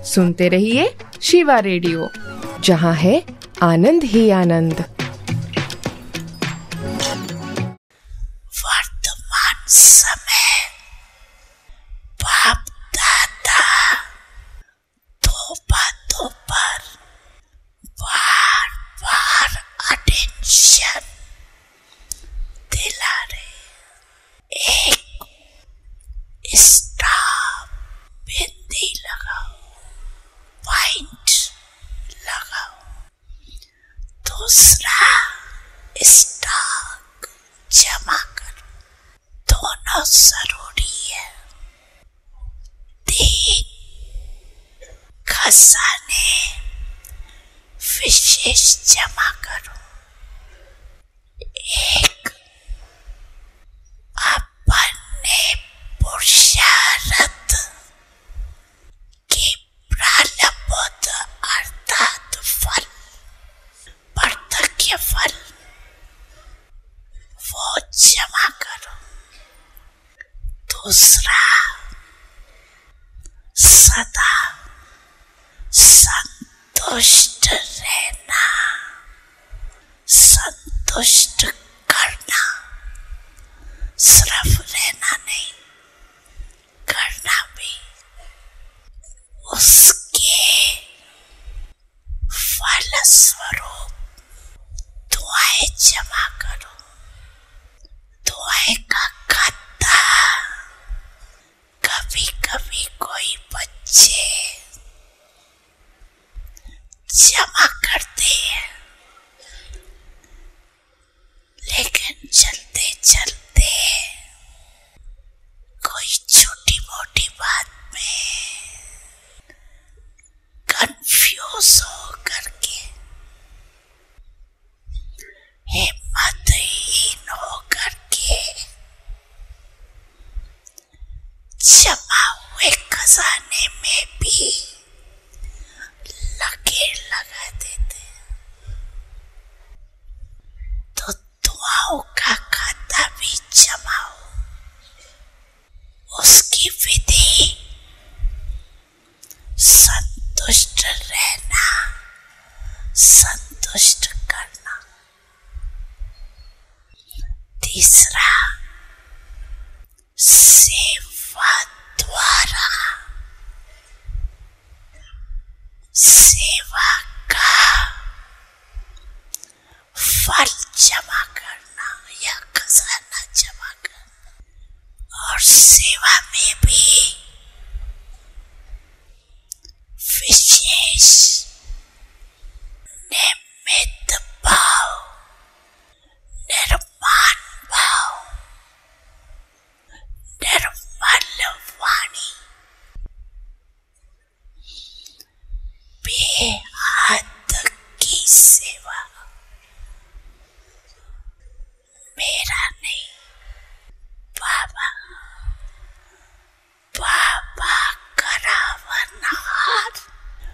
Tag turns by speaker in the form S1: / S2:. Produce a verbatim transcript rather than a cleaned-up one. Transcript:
S1: सुनते रहिए शिवा रेडियो, जहाँ है आनंद ही आनंद।
S2: वर्तमान समय बाप दादा दो बातों पर बार बार अटेंशन दिला रहे। एक, स्टॉप, बिंदी लगाओ, पॉइंट लगाओ। दूसरा, स्टॉक जमा करो, दोनों जरूरी है। तीन, खजाने विशेष जमा करो। एक, अपने पुरुषार्थ के प्रारब्ध अर्थात फल, प्रत्यक्ष फल, वो जमा करो। दूसरा, सदा संतुष्ट रहना, संतुष्ट करना, सिर्फ रहना नहीं, करना भी। उसके फलस्वरूप दुआएं जमा करो। दुआएं का खाता कभी कभी कोई बच्चे जमा करते हैं, लेकिन चलते चलते कोई छोटी मोटी बात में कंफ्यूज हो करके, हिम्मतहीन हो करके जमा हुए खजाने में भी लकीर लगा देते। तो दुआओं का खाता भी जमाओ। उसकी विधि संतुष्ट रहना, संतुष्ट करना। तीसरा, सेवा द्वारा सेवा का फल जमा करना या खजाना जमा करना। और सेवा में भी विशेष